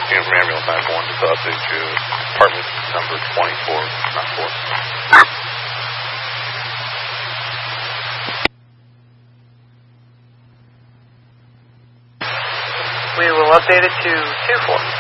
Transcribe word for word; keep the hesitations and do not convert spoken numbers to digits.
Union from Ambulance nine one to update you. Apartment number twenty-four, not four. We will update it to two four.